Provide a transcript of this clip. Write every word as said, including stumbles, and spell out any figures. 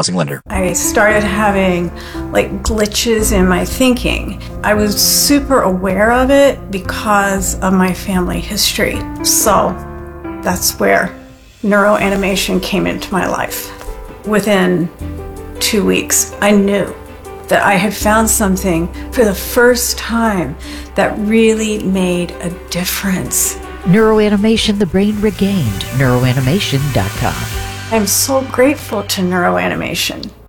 housing lender. I started having like glitches in my thinking. I was super aware of it because of my family history. So that's where neuroanimation came into my life. Within two weeks, I knew that I had found something for the first time that really made a difference. Neuroanimation, the brain regained. neuroanimation dot com. I'm so grateful to neuroanimation.